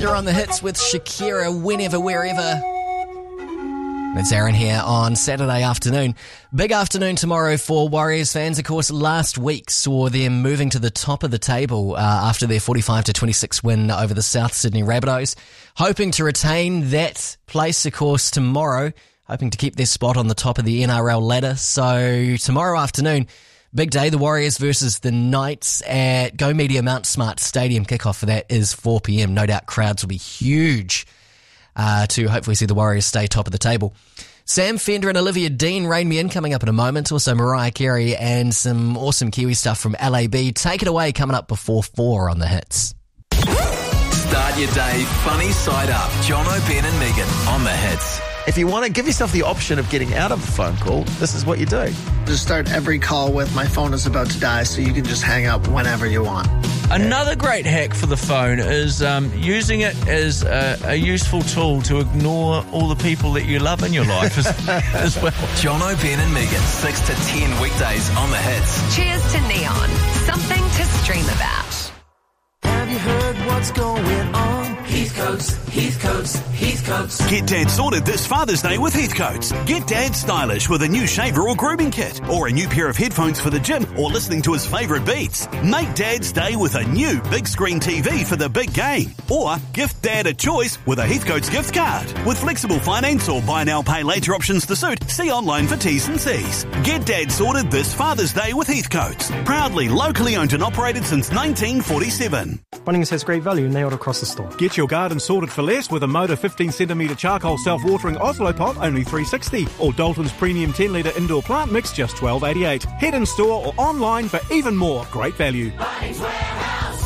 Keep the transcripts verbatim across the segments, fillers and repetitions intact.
You're on the hits with Shakira, Whenever, Wherever. It's Aaron here on Saturday afternoon. Big afternoon tomorrow for Warriors fans. Of course, last week saw them moving to the top of the table uh, after their forty-five to twenty-six win over the South Sydney Rabbitohs. Hoping to retain that place, of course, tomorrow. Hoping to keep their spot on the top of the N R L ladder. So tomorrow afternoon, big day, the Warriors versus the Knights at Go Media Mount Smart Stadium. Kickoff for that is four p.m. No doubt crowds will be huge. Uh, to hopefully see the Warriors stay top of the table. Sam Fender and Olivia Dean rein me in coming up in a moment. Also Mariah Carey and some awesome Kiwi stuff from L A B. Take it away coming up before four on the hits. Start your day funny side up. John O'Brien and Megan on the hits. If you want to give yourself the option of getting out of a phone call, this is what you do. Just start every call with my phone is about to die, so you can just hang up whenever you want. Another great hack for the phone is um, using it as a, a useful tool to ignore all the people that you love in your life as, as well. John O'Brien and Megan, six to ten weekdays on the hits. Cheers to Neon. Something to stream about. Have you heard what's going on? Heathcoats, Heathcoats, Heathcoats. Get Dad sorted this Father's Day with Heathcoats. Get Dad stylish with a new shaver or grooming kit, or a new pair of headphones for the gym, or listening to his favourite beats. Make Dad's day with a new big screen T V for the big game, or gift Dad a choice with a Heathcoats gift card. With flexible finance or buy now pay later options to suit, see online for T's and C's. Get Dad sorted this Father's Day with Heathcoats. Proudly locally owned and operated since nineteen forty-seven. Bunnings has great value nailed across the store. Get your garden sorted for less with a Motor fifteen centimetre charcoal self-watering Oslo pot, only three dollars sixty, or Dalton's premium ten litre indoor plant mix, just twelve dollars eighty-eight. Head in store or online for even more great value. Bunnings Warehouse.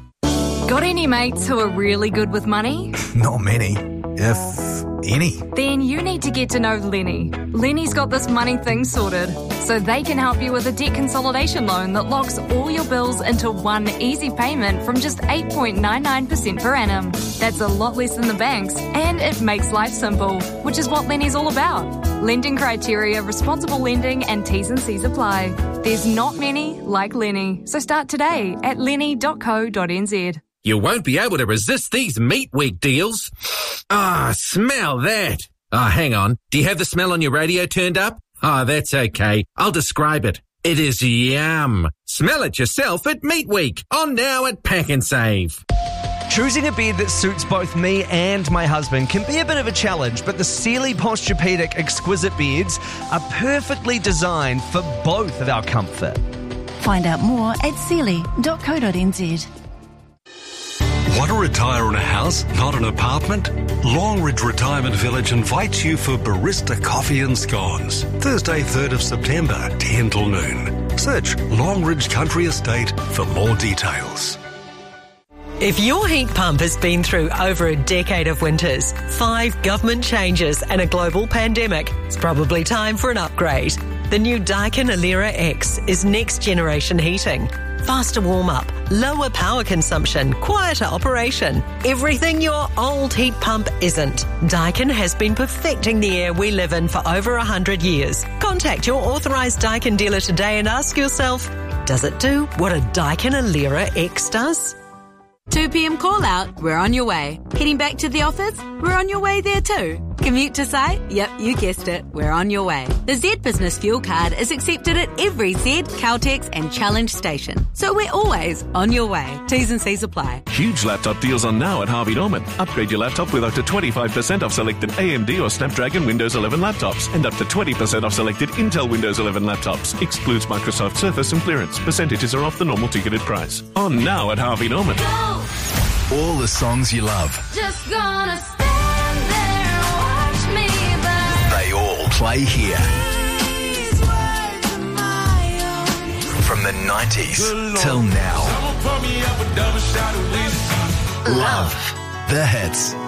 Got any mates who are really good with money? Not many, if any. Then you need to get to know Lenny. Lenny's got this money thing sorted, so they can help you with a debt consolidation loan that locks all your bills into one easy payment from just eight point nine nine percent per annum. That's a lot less than the banks, and it makes life simple, which is what Lenny's all about. Lending criteria, responsible lending, and T's and C's apply. There's not many like Lenny, so start today at lenny dot co dot n z. You won't be able to resist these Meat Week deals. Ah, smell that. Ah, hang on. Do you have the smell on your radio turned up? Ah, that's okay. I'll describe it. It is yum. Smell it yourself at Meat Week. On now at Pack and Save. Choosing a bed that suits both me and my husband can be a bit of a challenge, but the Sealy Posturepedic Exquisite Beds are perfectly designed for both of our comfort. Find out more at sealy dot co dot n z. Want to retire in a house, not an apartment? Longridge Retirement Village invites you for barista coffee and scones. Thursday, third of September, ten till noon. Search Longridge Country Estate for more details. If your heat pump has been through over a decade of winters, five government changes and a global pandemic, it's probably time for an upgrade. The new Daikin Alera X is next generation heating. Faster warm-up, lower power consumption, quieter operation. Everything your old heat pump isn't. Daikin has been perfecting the air we live in for over one hundred years. Contact your authorised Daikin dealer today and ask yourself, does it do what a Daikin Alera X does? two p.m. call out, we're on your way. Heading back to the office? We're on your way there too. Commute to site? Yep, you guessed it, we're on your way. The Z Business Fuel Card is accepted at every Z, Caltex and Challenge station. So we're always on your way. T's and C's apply. Huge laptop deals on now at Harvey Norman. Upgrade your laptop with up to twenty-five percent off selected A M D or Snapdragon Windows eleven laptops and up to twenty percent off selected Intel Windows eleven laptops. Excludes Microsoft Surface and clearance. Percentages are off the normal ticketed price. On now at Harvey Norman. Go! All the songs you love. Just gonna stand there and watch me burn. They all play here. These words are my own. From the nineties till now. Love the hits.